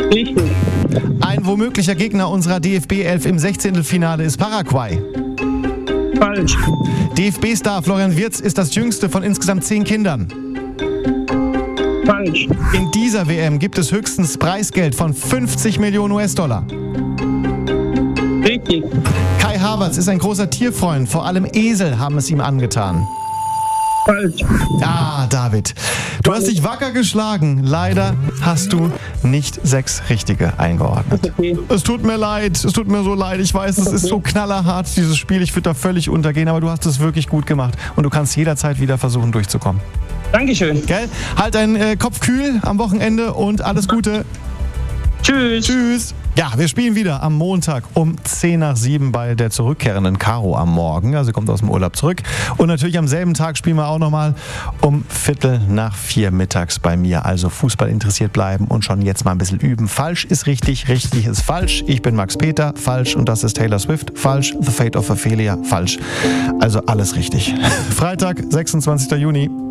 Richtig. Ein womöglicher Gegner unserer DFB 11 im 16. ist Paraguay. Falsch. DFB-Star Florian Wirtz ist das jüngste von insgesamt 10 Kindern. Falsch. In dieser WM gibt es höchstens Preisgeld von 50 Millionen US-Dollar. Richtig. Kai Havertz ist ein großer Tierfreund, vor allem Esel haben es ihm angetan. Falsch. Ah, David, du hast dich wacker geschlagen. Leider hast du nicht 6 richtige eingeordnet. Okay. Es tut mir leid, es tut mir so leid. Ich weiß, es ist so knallerhart, dieses Spiel. Ich würde da völlig untergehen, aber du hast es wirklich gut gemacht. Und du kannst jederzeit wieder versuchen, durchzukommen. Dankeschön. Gell? Halt deinen Kopf kühl am Wochenende und alles Gute. Tschüss. Tschüss. Ja, wir spielen wieder am Montag um 6:10 bei der zurückkehrenden Caro am Morgen. Also sie kommt aus dem Urlaub zurück. Und natürlich am selben Tag spielen wir auch nochmal um 3:45 mittags bei mir. Also Fußball interessiert bleiben und schon jetzt mal ein bisschen üben. Falsch ist richtig, richtig ist falsch. Ich bin Max Peter, falsch. Und das ist Taylor Swift, falsch. The Fate of Ophelia, falsch. Also alles richtig. Freitag, 26. Juni.